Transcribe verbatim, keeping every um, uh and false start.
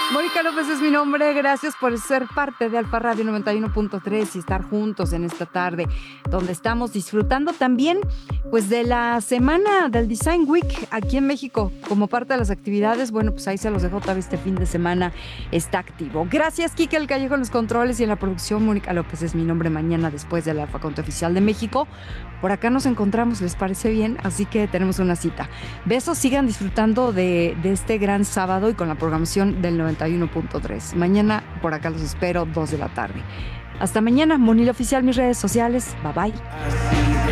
Mónica López es mi nombre, gracias por ser parte de Alfa Radio noventa y uno punto tres y estar juntos en esta tarde, donde estamos disfrutando también pues de la semana del Design Week aquí en México, como parte de las actividades. Bueno, pues ahí se los dejo, todavía este fin de semana está activo. Gracias, Kike El Callejo en los controles y en la producción. Mónica López es mi nombre. Mañana, después del Alfa Conte Oficial de México, por acá nos encontramos, ¿les parece bien? Así que tenemos una cita. Besos, sigan disfrutando de, de este gran sábado y con la programación del noventa y uno punto tres. Mañana por acá los espero, dos de la tarde. Hasta mañana, Monil Oficial, mis redes sociales. Bye bye.